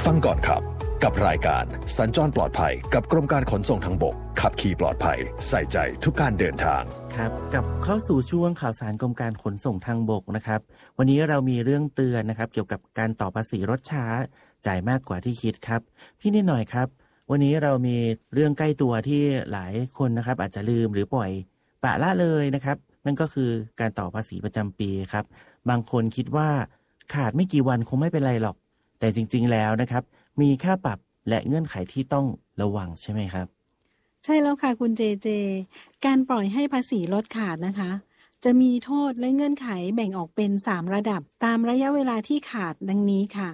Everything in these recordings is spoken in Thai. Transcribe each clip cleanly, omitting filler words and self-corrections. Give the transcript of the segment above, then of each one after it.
ฟังก่อนขับกับรายการสัญจรปลอดภัยกับกรมการขนส่งทางบกขับขี่ปลอดภัยใส่ใจทุกการเดินทางครับกับเข้าสู่ช่วงข่าวสารกรมการขนส่งทางบกนะครับวันนี้เรามีเรื่องเตือนนะครับเกี่ยวกับการต่อภาษีรถช้าจ่ายมากกว่าที่คิดครับพี่นิดหน่อยครับวันนี้เรามีเรื่องใกล้ตัวที่หลายคนนะครับอาจจะลืมหรือปล่อยปละละเลยนะครับนั่นก็คือการต่อภาษีประจำปีครับบางคนคิดว่าขาดไม่กี่วันคงไม่เป็นไรหรอกแต่จริงๆแล้วนะครับมีค่าปรับและเงื่อนไขที่ต้องระวังใช่ไหมครับใช่แล้วค่ะคุณเจเจการปล่อยให้ภาษีลดขาดนะคะจะมีโทษและเงื่อนไขแบ่งออกเป็น3ระดับตามระยะเวลาที่ขาดดังนี้ค่ะ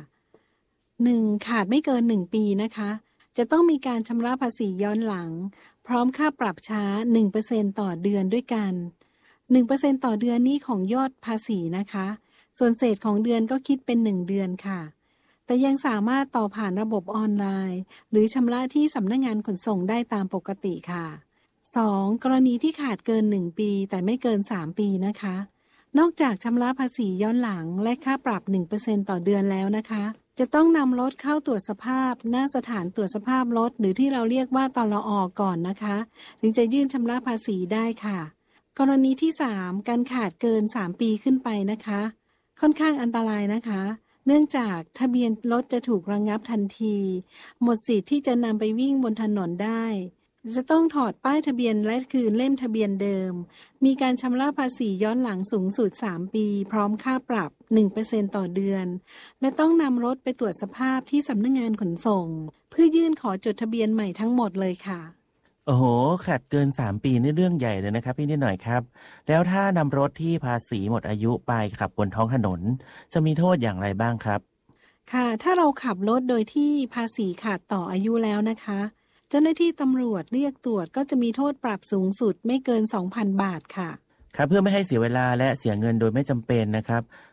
1. ขาดไม่เกิน1ปีนะคะจะต้องมีการชำระภาษีย้อนหลังพร้อมค่าปรับช้า 1% ต่อเดือนด้วยกัน 1% ต่อเดือนนี้ของยอดภาษีนะคะส่วนเศษของเดือนก็คิดเป็น1เดือนค่ะแต่ยังสามารถต่อผ่านระบบออนไลน์หรือชำระที่สำนักงานขนส่งได้ตามปกติค่ะ 2. กรณีที่ขาดเกิน1ปีแต่ไม่เกิน3ปีนะคะนอกจากชำระภาษีย้อนหลังและค่าปรับ 1% ต่อเดือนแล้วนะคะจะต้องนำรถเข้าตรวจสภาพณสถานตรวจสภาพรถหรือที่เราเรียกว่าตลอ.ก่อนนะคะถึงจะยื่นชำระภาษีได้ค่ะกรณีที่3การขาดเกิน3ปีขึ้นไปนะคะค่อนข้างอันตรายนะคะเนื่องจากทะเบียนรถจะถูกระงับทันทีหมดสิทธิ์ที่จะนำไปวิ่งบนถนนได้จะต้องถอดป้ายทะเบียนและคืนเล่มทะเบียนเดิมมีการชำระภาษีย้อนหลังสูงสุด3ปีพร้อมค่าปรับ 1% ต่อเดือนและต้องนำรถไปตรวจสภาพที่สำนักงานขนส่งเพื่อยื่นขอจดทะเบียนใหม่ทั้งหมดเลยค่ะโอ้โหขาดเกิน3ปีนี่เรื่องใหญ่เลยนะครับพี่นิดหน่อยครับแล้วถ้านำรถที่ภาษีหมดอายุไปขับบนท้องถนนจะมีโทษอย่างไรบ้างครับค่ะถ้าเราขับรถโดยที่ภาษีขาดต่ออายุแล้วนะคะเจ้าหน้าที่ตำรวจเรียกตรวจก็จะมีโทษปรับสูงสุดไม่เกิน 2,000 บาทค่ะครับเพื่อไม่ให้เสียเวลาและเสียเงินโดยไม่จำเป็นนะครับ